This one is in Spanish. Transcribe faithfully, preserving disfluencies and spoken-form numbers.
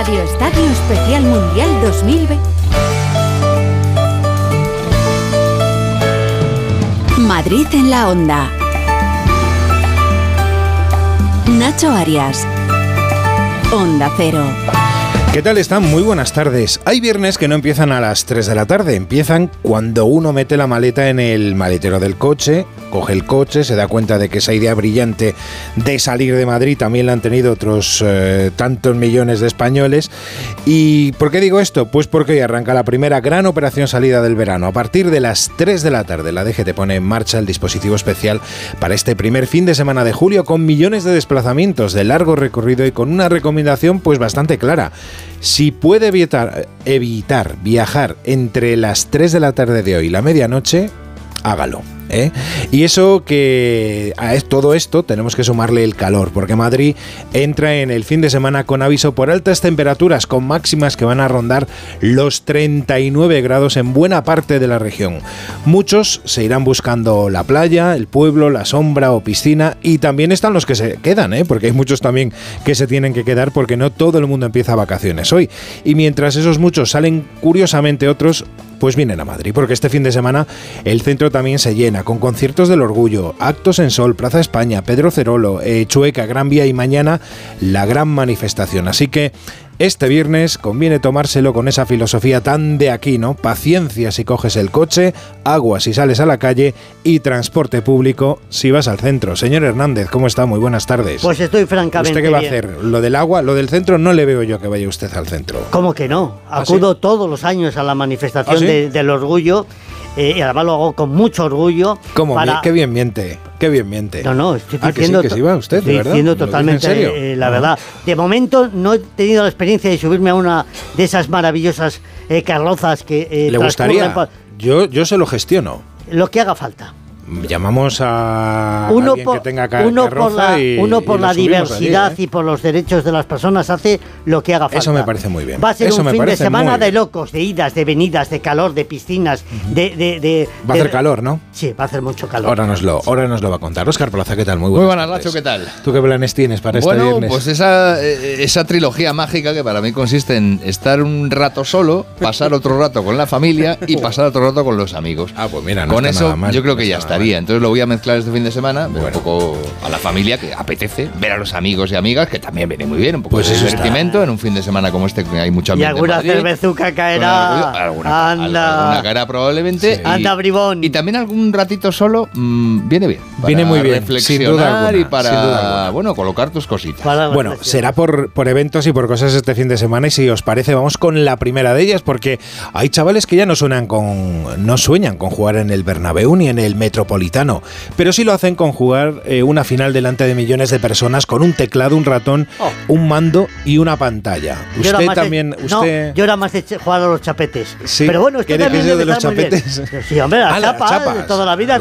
Radio Estadio Especial Mundial dos mil veinte. Madrid en la onda. Nacho Arias. Onda Cero. ¿Qué tal están? Muy buenas tardes. Hay viernes que no empiezan a las tres de la tarde, empiezan cuando uno mete la maleta en el maletero del coche, coge el coche, se da cuenta de que esa idea brillante de salir de Madrid también la han tenido otros eh, tantos millones de españoles. ¿Y por qué digo esto? Pues porque hoy arranca la primera gran operación salida del verano. A partir de las tres de la tarde, la D G T pone en marcha el dispositivo especial para este primer fin de semana de julio, con millones de desplazamientos de largo recorrido y con una recomendación pues bastante clara. Si puede evitar, evitar viajar entre las tres de la tarde de hoy y la medianoche, hágalo. ¿Eh? Y eso que a todo esto tenemos que sumarle el calor, porque Madrid entra en el fin de semana con aviso por altas temperaturas, con máximas que van a rondar los treinta y nueve grados en buena parte de la región. Muchos se irán buscando la playa, el pueblo, la sombra o piscina, y también están los que se quedan, ¿eh? Porque hay muchos también que se tienen que quedar, porque no todo el mundo empieza vacaciones hoy. Y mientras esos muchos salen, curiosamente otros pues vienen a Madrid, porque este fin de semana el centro también se llena, con conciertos del Orgullo, actos en Sol, Plaza España, Pedro Cerolo, eh, Chueca, Gran Vía y mañana la gran manifestación. Así que este viernes conviene tomárselo con esa filosofía tan de aquí, ¿no? Paciencia si coges el coche, agua si sales a la calle y transporte público si vas al centro. Señor Hernández, ¿cómo está? Muy buenas tardes. Pues estoy francamente ¿Usted qué va bien. a hacer? Lo del agua, lo del centro no le veo yo que vaya usted al centro. ¿Cómo que no? ¿Ah, Acudo sí? todos los años a la manifestación ¿Ah, sí? de, del Orgullo, eh, y además lo hago con mucho orgullo. ¿Cómo? Para... Qué bien miente, qué bien miente. No, no, estoy ah, diciendo... que sí, que sí va usted, estoy ¿de verdad? diciendo ¿Lo dice totalmente en serio? eh, la verdad. De momento no he tenido la experiencia de subirme a una de esas maravillosas eh, carrozas que eh, ¿Le gustaría? por... Yo, yo se lo gestiono. Lo que haga falta. Llamamos a uno alguien por, que tenga car- uno carroza por la, y, uno por y la lo subimos diversidad allí, ¿eh? y por los derechos de las personas hace lo que haga falta. Eso me parece muy bien. Va a ser Eso un me fin de parece semana muy de bien. locos, de idas, de venidas, de calor, de piscinas, de, de, de Va a de- hacer calor, ¿no? Sí, va a hacer mucho calor. Ahora nos lo, ahora nos lo va a contar. Óscar Plaza, ¿qué tal? Muy Muy buenas, buenas, tardes. Nacho, ¿qué tal? ¿Tú qué planes tienes para este Bueno, viernes? pues esa, eh, esa trilogía mágica que para mí consiste en estar un rato solo, pasar otro rato con la familia y pasar otro rato con los amigos. Ah, pues mira, no Con está eso nada mal, yo creo no que ya está nada estaría. mal. Entonces lo voy a mezclar este fin de semana, Bueno. un poco a la familia, que apetece, ver a los amigos y amigas, que también viene muy bien, un poco Pues de eso está. divertimento en un fin de semana como este, que hay mucho Y ambiente en alguna Madrid. cervezuca caerá. Con alguna, Anda. alguna caerá probablemente. Sí. Y, Anda, bribón. Y también algún ratito solo mmm, viene bien. Para Viene muy bien, sin reflexionar duda alguna, y para, sin duda alguna. bueno, colocar tus cositas. Para la Bueno, reflexión. será por, por eventos y por cosas este fin de semana, y si os parece vamos con la primera de ellas, porque hay chavales que ya no suenan con no sueñan con jugar en el Bernabéu ni en el Metropolitano, pero sí lo hacen con jugar eh, una final delante de millones de personas con un teclado, un ratón, Oh. un mando y una pantalla. Yo era Usted más de- también, no, usted yo era más de ch- jugar a los chapetes. Sí, Pero bueno, esto ¿quiere que también sea de debe los estar muy bien. chapetes? Sí, hombre, las Ah, las chapas, chapas. de toda la vida.